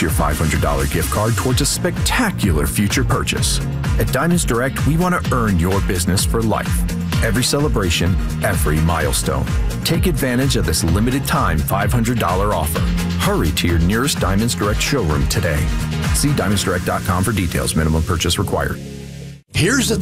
your $500 gift card towards a spectacular future purchase. At Diamonds Direct, we want to earn your business for life. Every celebration, every milestone. Take advantage of this limited time $500 offer. Hurry to your nearest Diamonds Direct showroom today. See diamondsdirect.com for details. Minimum purchase required. Here's the